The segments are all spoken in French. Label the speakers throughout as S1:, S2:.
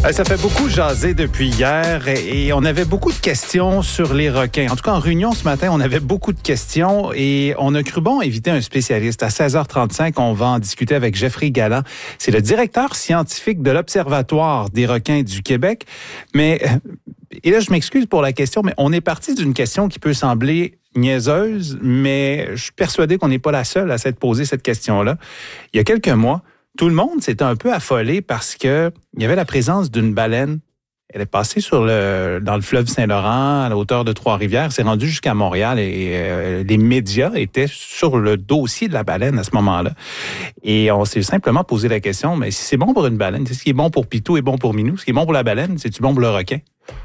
S1: Ça fait beaucoup jaser depuis hier et on avait beaucoup de questions sur les requins. En tout cas, en réunion ce matin, on avait beaucoup de questions et on a cru bon inviter un spécialiste. À 16h35, on va en discuter avec Jeffrey Galland. C'est le directeur scientifique de l'Observatoire des requins du Québec. Et là, je m'excuse pour la question, mais on est parti d'une question qui peut sembler niaiseuse, mais je suis persuadé qu'on n'est pas la seule à s'être posé cette question-là. Il y a quelques mois, tout le monde s'était un peu affolé parce que il y avait la présence d'une baleine. Elle est passée dans le fleuve Saint-Laurent, à la hauteur de Trois-Rivières, s'est rendue jusqu'à Montréal et les médias étaient sur le dossier de la baleine à ce moment-là. Et on s'est simplement posé la question, mais si c'est bon pour une baleine, c'est ce qui est bon pour Pitou est bon pour Minou, ce qui est bon pour la baleine, c'est-tu bon pour le requin?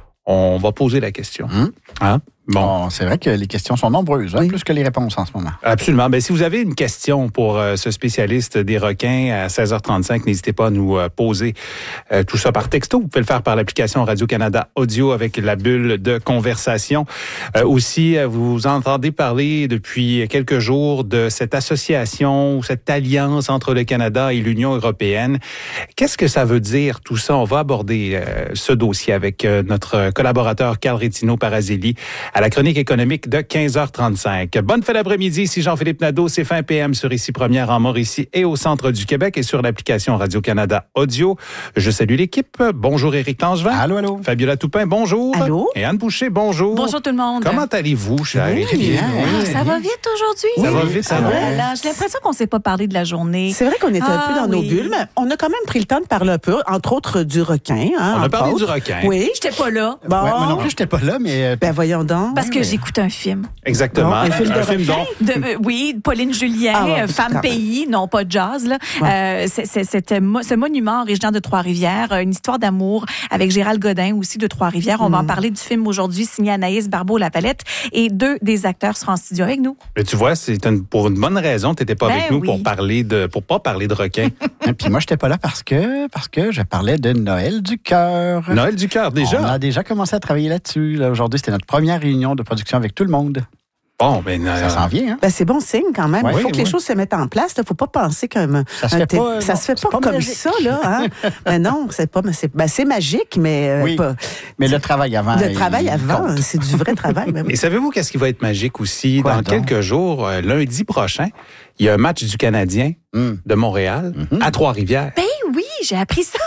S1: On va poser la question. Hein?
S2: Bon, c'est vrai que les questions sont nombreuses, plus que les réponses en ce moment.
S1: Absolument. Si vous avez une question pour ce spécialiste des requins à 16h35, n'hésitez pas à nous poser tout ça par texto. Vous pouvez le faire par l'application Radio-Canada Audio avec la bulle de conversation. Aussi, vous entendez parler depuis quelques jours de cette association ou cette alliance entre le Canada et l'Union européenne. Qu'est-ce que ça veut dire tout ça? On va aborder ce dossier avec notre collaborateur Carl Rétino-Parazelli à la chronique économique de 15h35. Bonne fin d'après-midi, ici Jean-Philippe Nadeau, c'est fin PM sur Ici Première en Mauricie et au centre du Québec et sur l'application Radio-Canada Audio. Je salue l'équipe. Bonjour Éric Langevin.
S2: Allô.
S1: Fabiola Toupin, bonjour.
S3: Allô.
S1: Et Anne Boucher, bonjour.
S3: Bonjour tout le monde.
S1: Comment allez-vous, chère Éric?
S3: Ça va vite aujourd'hui.
S1: Ça va vite, ça va.
S3: J'ai l'impression qu'on ne s'est pas parlé de la journée.
S4: C'est vrai qu'on est un peu dans nos bulles, mais on a quand même pris le temps de parler un peu, entre autres du requin.
S1: On a parlé du requin.
S4: Oui.
S3: J'étais pas là.
S4: Bon.
S2: Ouais, moi non plus, j'étais pas là, mais...
S4: Ben voyons donc.
S3: Parce que j'écoute un film.
S1: Exactement.
S4: Un film de requin?
S3: Oui, Pauline Julien, Femme Pays, non pas jazz. Là. C'était ce monument originaire de Trois-Rivières, une histoire d'amour avec Gérald Godin aussi de Trois-Rivières. On va en parler du film aujourd'hui, signé Anaïs Barbeau-Lavalette. Et deux des acteurs seront en studio avec nous.
S1: Mais tu vois, pour une bonne raison, tu n'étais pas avec nous pour pas parler de requin.
S2: Et puis moi, j'étais pas là parce que je parlais de Noël du cœur.
S1: Noël du cœur, déjà?
S2: On a déjà commencé à travailler là-dessus. Là, aujourd'hui, c'était notre première réunion de production avec tout le monde.
S1: Bon,
S2: ça s'en vient, hein?
S4: Ben, c'est bon signe quand même.
S1: Ouais,
S4: Il faut que les choses se mettent en place. Il ne faut pas penser comme
S2: ça se fait pas
S4: comme
S2: magique.
S4: ça, là. Hein? Ben non, c'est magique, mais
S2: oui,
S4: pas.
S2: Mais le travail avant.
S4: C'est du vrai travail.
S1: Et savez-vous qu'est-ce qui va être magique aussi? Dans quelques jours, lundi prochain, il y a un match du Canadien de Montréal à Trois-Rivières.
S3: Ben oui, j'ai appris ça.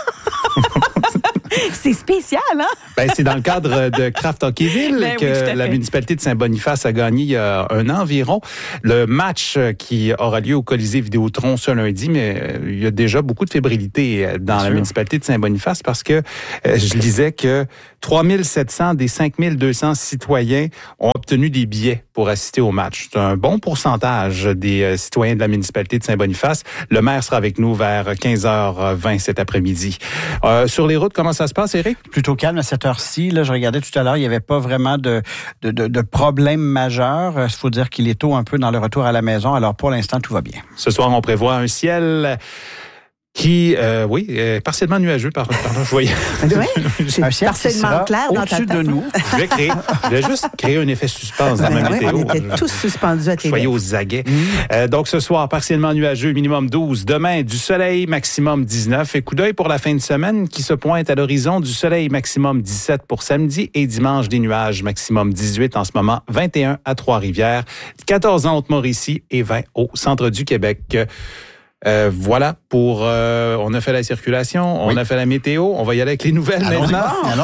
S3: C'est spécial, hein?
S1: C'est dans le cadre de Craft Hockeyville que la municipalité de Saint-Boniface a gagné il y a un an environ. Le match qui aura lieu au Colisée Vidéotron ce lundi, mais il y a déjà beaucoup de fébrilité dans la municipalité de Saint-Boniface parce que je lisais que 3700 des 5200 citoyens ont obtenu des billets pour assister au match. C'est un bon pourcentage des citoyens de la municipalité de Saint-Boniface. Le maire sera avec nous vers 15h20 cet après-midi. Sur les routes, comment ça se passe, Éric?
S2: Plutôt calme à cette heure-ci. Là, je regardais tout à l'heure, il n'y avait pas vraiment de problème majeur. Il faut dire qu'il est tôt un peu dans le retour à la maison. Alors, pour l'instant, tout va bien.
S1: Ce soir, on prévoit un ciel qui, partiellement nuageux, pardon, je voyais.
S2: Un ciel
S4: partiellement clair dans ta tête.
S2: Au-dessus de nous.
S1: Je vais juste créer un effet suspense dans ma météo.
S4: On était tous suspendus à
S1: Soyez aux aguets. Donc, ce soir, partiellement nuageux, minimum 12. Demain, du soleil, maximum 19. Et coup d'œil pour la fin de semaine qui se pointe à l'horizon, du soleil, maximum 17 pour samedi. Et dimanche, des nuages, maximum 18 en ce moment, 21 à Trois-Rivières, 14 en Haute-Mauricie et 20 au centre du Québec. Voilà pour... on a fait la circulation, on a fait la météo, on va y aller avec les nouvelles maintenant.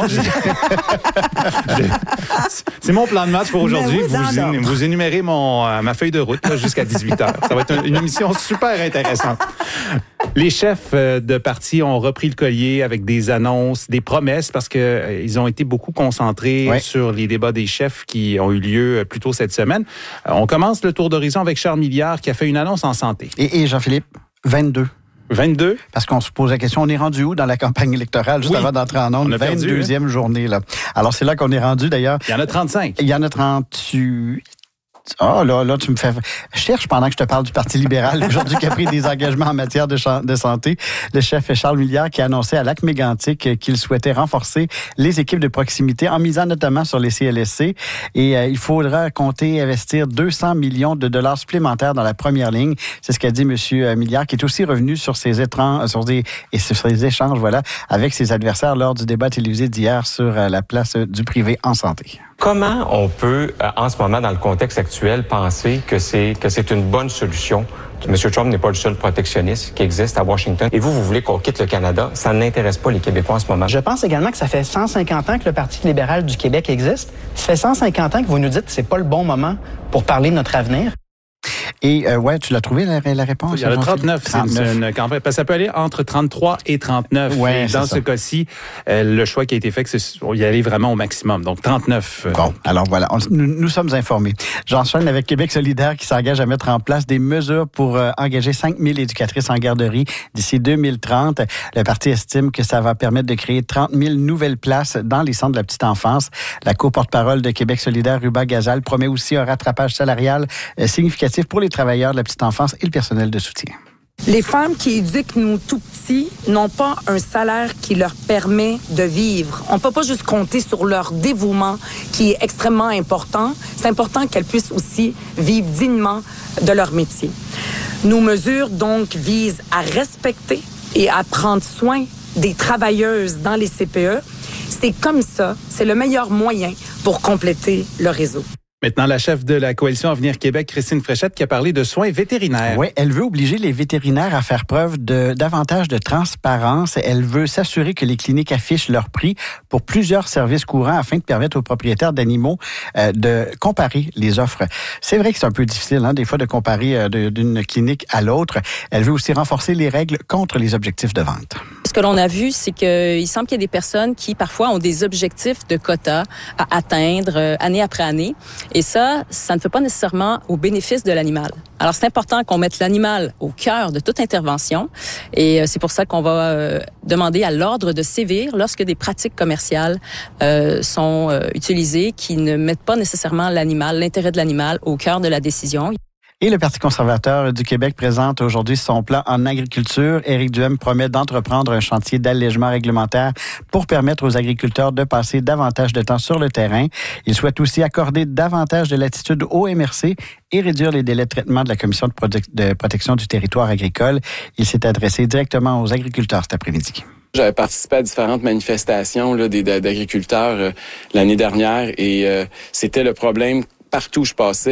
S1: C'est mon plan de match pour aujourd'hui. Vous énumérez ma feuille de route jusqu'à 18h. Ça va être une émission super intéressante. Les chefs de parti ont repris le collier avec des annonces, des promesses, parce que ils ont été beaucoup concentrés sur les débats des chefs qui ont eu lieu plus tôt cette semaine. On commence le tour d'horizon avec Charles Milliard qui a fait une annonce en santé.
S2: Et Jean-Philippe, 22.
S1: 22?
S2: Parce qu'on se pose la question, on est rendu où dans la campagne électorale, juste avant d'entrer en ondes? 22e journée, là. Alors, c'est là qu'on est rendu, d'ailleurs.
S1: Il y en a 35.
S2: Il y en a 38. Là, tu me fais... Je cherche pendant que je te parle du Parti libéral aujourd'hui qui a pris des engagements en matière de santé. Le chef Charles Milliard qui a annoncé à Lac-Mégantic qu'il souhaitait renforcer les équipes de proximité en misant notamment sur les CLSC. Et il faudra compter investir 200 millions de dollars supplémentaires dans la première ligne. C'est ce qu'a dit M. Milliard, qui est aussi revenu sur ses échanges avec ses adversaires lors du débat télévisé d'hier sur la place du privé en santé.
S5: Comment on peut, en ce moment, dans le contexte actuel, penser que c'est une bonne solution? M. Trump n'est pas le seul protectionniste qui existe à Washington. Et vous voulez qu'on quitte le Canada? Ça n'intéresse pas les Québécois en ce moment.
S6: Je pense également que ça fait 150 ans que le Parti libéral du Québec existe. Ça fait 150 ans que vous nous dites que c'est pas le bon moment pour parler de notre avenir.
S2: Et tu l'as trouvé la réponse?
S1: Il y a le 39, c'est une campagne. Parce que ça peut aller entre 33 et 39.
S2: Ouais,
S1: et dans ce cas-ci, le choix qui a été fait, c'est y aller vraiment au maximum. Donc 39.
S2: Bon, alors voilà, nous sommes informés. J'enchaîne avec Québec solidaire qui s'engage à mettre en place des mesures pour engager 5 000 éducatrices en garderie d'ici 2030. Le parti estime que ça va permettre de créer 30 000 nouvelles places dans les centres de la petite enfance. La co-porte-parole de Québec solidaire, Ruba Gazal, promet aussi un rattrapage salarial significatif pour les travailleurs de la petite enfance et le personnel de soutien.
S7: Les femmes qui éduquent nos tout-petits n'ont pas un salaire qui leur permet de vivre. On ne peut pas juste compter sur leur dévouement qui est extrêmement important. C'est important qu'elles puissent aussi vivre dignement de leur métier. Nos mesures, donc, visent à respecter et à prendre soin des travailleuses dans les CPE. C'est comme ça, c'est le meilleur moyen pour compléter le réseau.
S1: Maintenant, la chef de la Coalition Avenir Québec, Christine Fréchette, qui a parlé de soins vétérinaires.
S2: Oui, elle veut obliger les vétérinaires à faire preuve davantage de transparence. Elle veut s'assurer que les cliniques affichent leur prix pour plusieurs services courants afin de permettre aux propriétaires d'animaux de comparer les offres. C'est vrai que c'est un peu difficile, des fois, de comparer d'une clinique à l'autre. Elle veut aussi renforcer les règles contre les objectifs de vente.
S8: Ce que l'on a vu, c'est qu'il semble qu'il y a des personnes qui, parfois, ont des objectifs de quotas à atteindre année après année. Et ça ne fait pas nécessairement au bénéfice de l'animal. Alors, c'est important qu'on mette l'animal au cœur de toute intervention. Et c'est pour ça qu'on va demander à l'ordre de sévir lorsque des pratiques commerciales sont utilisées qui ne mettent pas nécessairement l'intérêt de l'animal au cœur de la décision.
S2: Et le Parti conservateur du Québec présente aujourd'hui son plan en agriculture. Éric Duhem promet d'entreprendre un chantier d'allègement réglementaire pour permettre aux agriculteurs de passer davantage de temps sur le terrain. Il souhaite aussi accorder davantage de latitude au MRC et réduire les délais de traitement de la Commission de protection du territoire agricole. Il s'est adressé directement aux agriculteurs cet après-midi.
S9: J'avais participé à différentes manifestations d'agriculteurs l'année dernière et c'était le problème. Partout où je passais,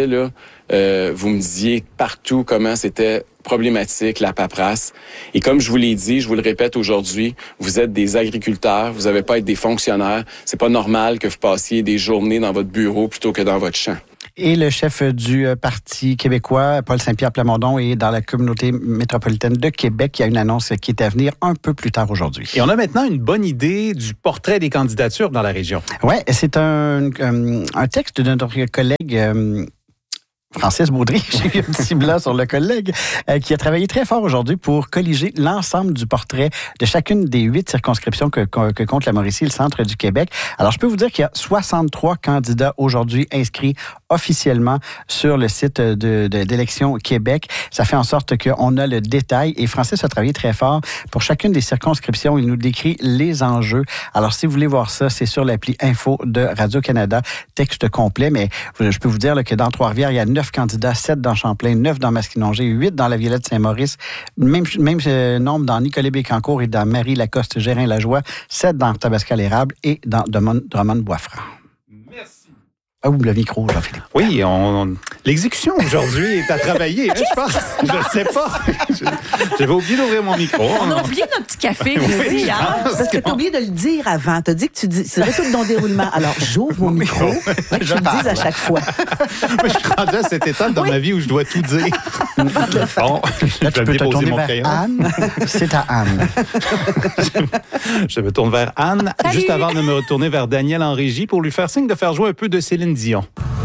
S9: vous me disiez partout comment c'était problématique, la paperasse. Et comme je vous l'ai dit, je vous le répète aujourd'hui, vous êtes des agriculteurs, vous n'avez pas à être des fonctionnaires. C'est pas normal que vous passiez des journées dans votre bureau plutôt que dans votre champ.
S2: Et le chef du Parti québécois, Paul Saint-Pierre Plamondon, est dans la communauté métropolitaine de Québec. Il y a une annonce qui est à venir un peu plus tard aujourd'hui.
S1: Et on a maintenant une bonne idée du portrait des candidatures dans la région.
S2: Oui, c'est un texte de notre collègue... Francis Baudry, j'ai eu un petit blanc sur le collègue, qui a travaillé très fort aujourd'hui pour colliger l'ensemble du portrait de chacune des 8 circonscriptions que compte la Mauricie et le centre du Québec. Alors, je peux vous dire qu'il y a 63 candidats aujourd'hui inscrits officiellement sur le site d'Élections Québec. Ça fait en sorte qu'on a le détail et Francis a travaillé très fort pour chacune des circonscriptions. Il nous décrit les enjeux. Alors, si vous voulez voir ça, c'est sur l'appli Info de Radio-Canada, texte complet, mais je peux vous dire que dans Trois-Rivières, il y a 9 candidats, 7 dans Champlain, 9 dans Masquinongé, 8 dans la Violette-Saint-Maurice, même nombre dans Nicolet-Bécancour et dans Marie-Lacoste-Gérin-Lajoie, 7 dans Tabascal-Érable et dans Drummond-Boisfranc.
S1: Merci.
S2: Ah, le micro, Jean-Philippe.
S1: Oui, l'exécution aujourd'hui est à travailler, je pense. Je ne sais pas. J'avais oublié d'ouvrir mon micro.
S3: On a oublié notre petit café aussi.
S4: Parce que tu as oublié de le dire avant. Tu as dit que tu serais tout dans le déroulement. Alors, j'ouvre mon micro. Que tu le dises à chaque fois.
S1: Moi, je suis rendu à cette étape dans ma vie où je dois tout dire. Bon,
S2: là, tu peux te tourner vers Anne. C'est à Anne.
S1: Je me tourne vers Anne, juste avant de me retourner vers Daniel en régie pour lui faire signe de faire jouer un peu de Céline Dion.